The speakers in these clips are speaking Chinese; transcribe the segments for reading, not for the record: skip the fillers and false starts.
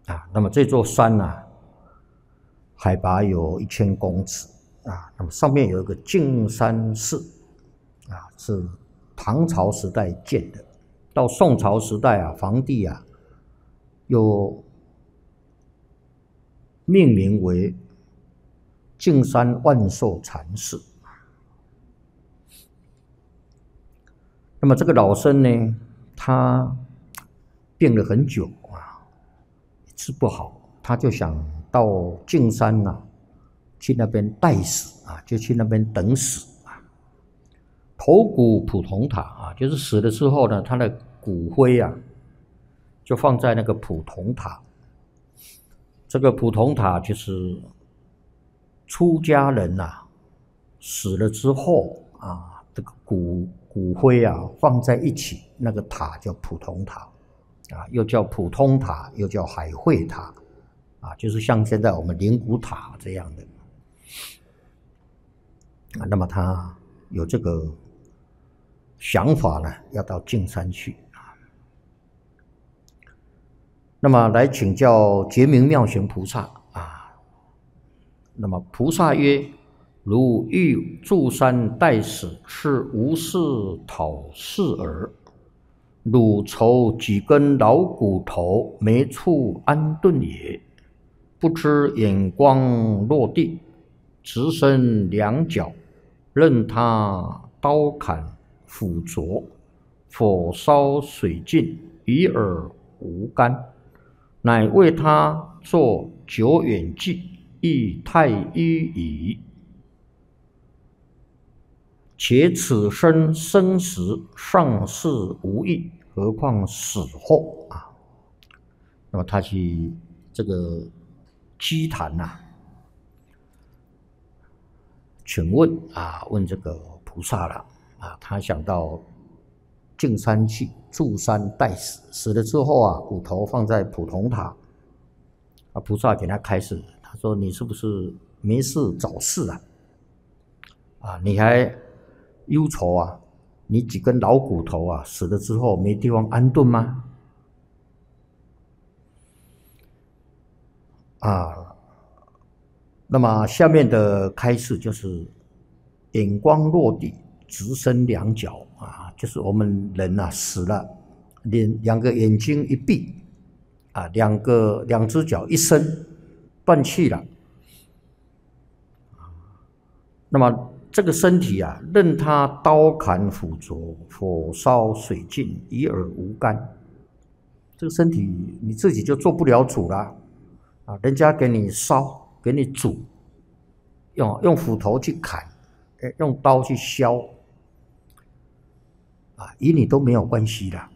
那么这座山海拔有1000公尺那么上面有一个径山寺是唐朝时代建的，到宋朝时代皇帝又命名为径山万寿禅寺。那么这个老僧呢，他病了很久治不好，他就想到径山去那边待死就去那边等死头骨普通塔就是死了之后呢，他的骨灰就放在那个普通塔。这个普通塔就是出家人死了之后这个骨灰放在一起，那个塔叫普通塔又叫普通塔，又叫海会塔就是像现在我们灵骨塔这样的那么他有这个想法呢，要到径山去那么来请教觉明妙行菩萨那么菩萨曰：如欲住山待死，是无事讨事耳。汝愁几根老骨头，没处安顿也。不知眼光落地，直伸两脚，任他刀砍斧啄，火烧水尽，与尔无干。乃为他作久远计，亦太迂矣。且此生生时尚是无益，何况死后那么他去这个稽谈请问问这个菩萨了他想到径山去住山待死，死了之后骨头放在普通塔菩萨给他开示，他说你是不是没事找事你还忧愁你几根老骨头死了之后没地方安顿吗？那么下面的开示就是眼光落地，直伸两脚就是我们人死了，两个眼睛一闭两只脚一伸，断气了那么这个身体任他刀砍斧啄，火烧水尽，与尔无干。这个身体你自己就做不了主了人家给你烧，给你煮，用斧头去砍，用刀去削与你都没有关系的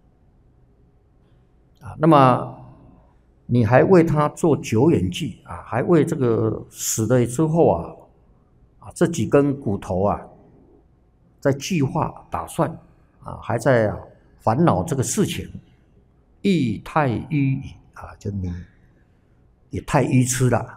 那么你还为他做久远计还为这个死了之后这几根骨头在计划打算还在烦恼这个事情，亦太迂矣就你也太愚痴了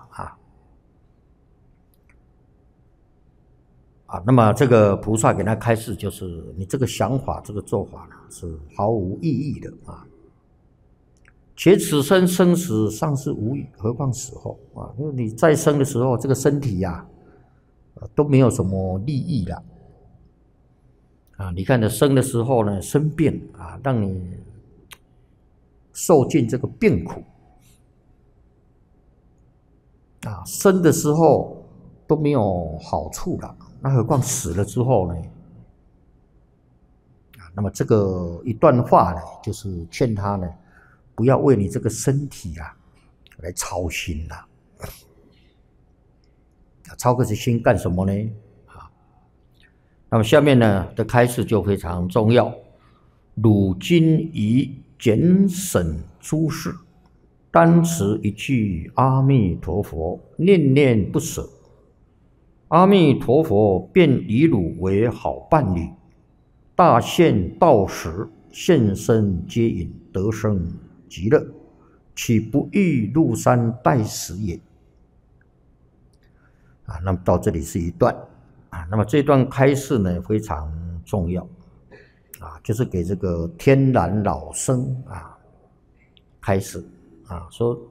那么这个菩萨给他开示，就是你这个想法，这个做法是毫无意义的且此生生死尚是无益，何况死后因为你再生的时候，这个身体都没有什么利益了你看你生的时候呢，生病让你受尽这个病苦生的时候都没有好处了，那何况死了之后呢？那么这个一段话呢，就是劝他呢，不要为你这个身体来操心了操个心干什么呢？那么下面呢的开示就非常重要。汝今宜简省诸事，单持一句阿弥陀佛，念念不舍，阿弥陀佛便以汝为好伴侣，大现道时，现身接引，得生极乐，岂不欲入山待死也？那么到这里是一段那么这段开示呢非常重要就是给这个天然老僧开示说